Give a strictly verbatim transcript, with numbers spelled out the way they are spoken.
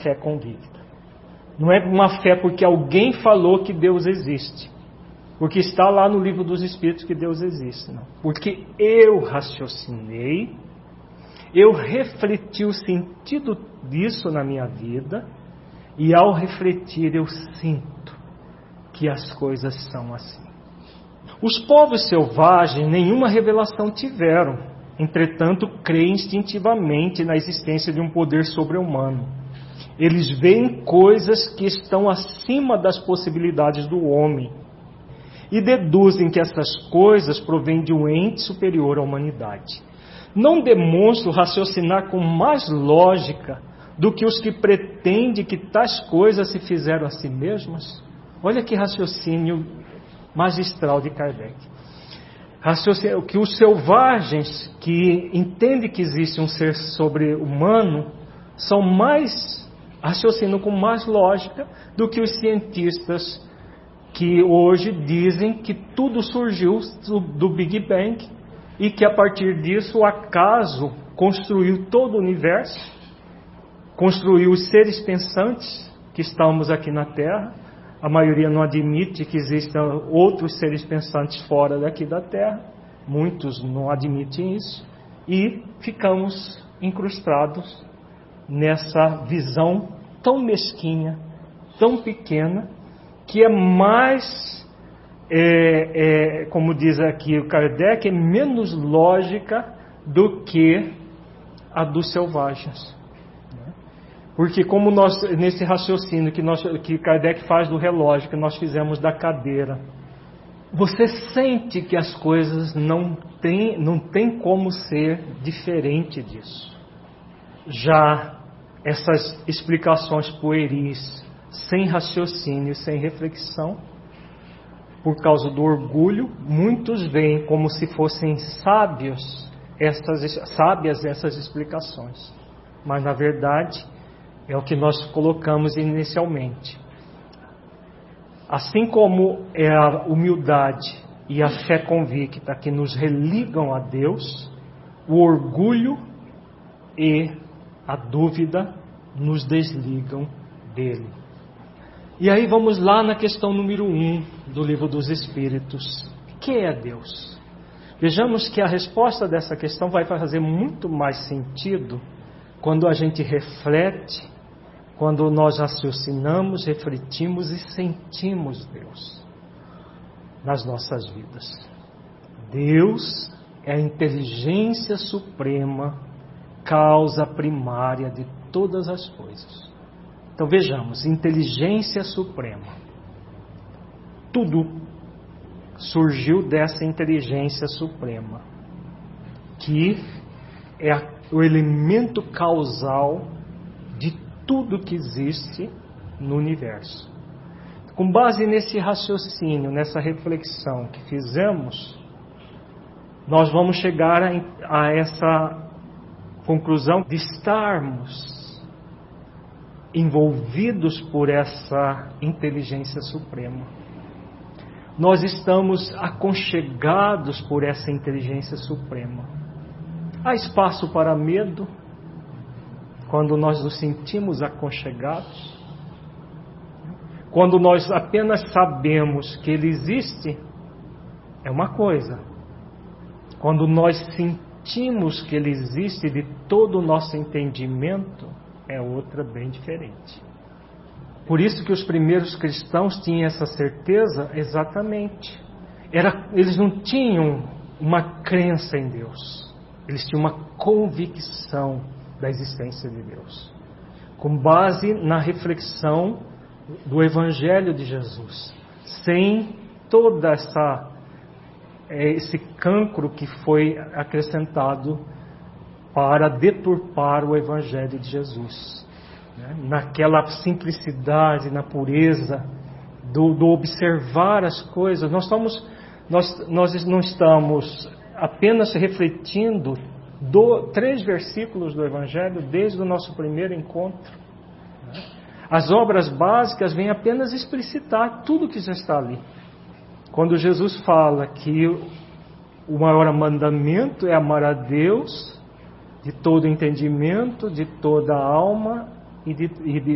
fé convicta. Não é uma fé porque alguém falou que Deus existe, porque está lá no livro dos Espíritos que Deus existe. Não. Porque eu raciocinei, eu refleti o sentido disso na minha vida, e ao refletir eu sinto que as coisas são assim. Os povos selvagens nenhuma revelação tiveram, entretanto creem instintivamente na existência de um poder sobre-humano. Eles veem coisas que estão acima das possibilidades do homem e deduzem que essas coisas provêm de um ente superior à humanidade. Não demonstro raciocinar com mais lógica do que os que pretendem que tais coisas se fizeram a si mesmas? Olha que raciocínio magistral de Kardec. Raciocínio que os selvagens que entendem que existe um ser sobre-humano são mais, raciocinam com mais lógica do que os cientistas que hoje dizem que tudo surgiu do Big Bang e que a partir disso o acaso construiu todo o universo, construiu os seres pensantes que estamos aqui na Terra. A maioria não admite que existam outros seres pensantes fora daqui da Terra. Muitos não admitem isso. E ficamos incrustados nessa visão tão mesquinha, tão pequena, que é mais, é, é, como diz aqui o Kardec, é menos lógica do que a dos selvagens. Porque como nós, nesse raciocínio que, nós, que Kardec faz do relógio, que nós fizemos da cadeira, você sente que as coisas não tem, não tem como ser diferente disso. Já essas explicações pueris, sem raciocínio, sem reflexão, por causa do orgulho, muitos veem como se fossem sábios essas, sábias essas explicações. Mas na verdade é o que nós colocamos inicialmente. Assim como é a humildade e a fé convicta que nos religam a Deus, o orgulho e a dúvida nos desligam dele. E aí vamos lá na questão número um do Livro dos Espíritos. O que é Deus? Vejamos que a resposta dessa questão vai fazer muito mais sentido quando a gente reflete, quando nós raciocinamos, refletimos e sentimos Deus nas nossas vidas. Deus é a inteligência suprema, causa primária de todas as coisas. Então vejamos, inteligência suprema. Tudo surgiu dessa inteligência suprema, que é o elemento causal de tudo que existe no universo. Com base nesse raciocínio, nessa reflexão que fizemos, nós vamos chegar a, a essa conclusão de estarmos envolvidos por essa inteligência suprema. Nós estamos aconchegados por essa inteligência suprema. Há espaço para medo quando nós nos sentimos aconchegados? Quando nós apenas sabemos que Ele existe, é uma coisa. Quando nós sentimos que Ele existe de todo o nosso entendimento, é outra bem diferente. Por isso que os primeiros cristãos tinham essa certeza exatamente. Era, eles não tinham uma crença em Deus. Eles tinham uma convicção da existência de Deus, com base na reflexão do Evangelho de Jesus, sem toda essa esse cancro que foi acrescentado para deturpar o Evangelho de Jesus, né? Naquela simplicidade, na pureza do, do observar as coisas. Nós estamos, nós, nós não estamos apenas refletindo Do, três versículos do Evangelho desde o nosso primeiro encontro. As obras básicas vêm apenas explicitar tudo que já está ali. Quando Jesus fala que o maior mandamento é amar a Deus de todo entendimento, de toda a alma e de, e de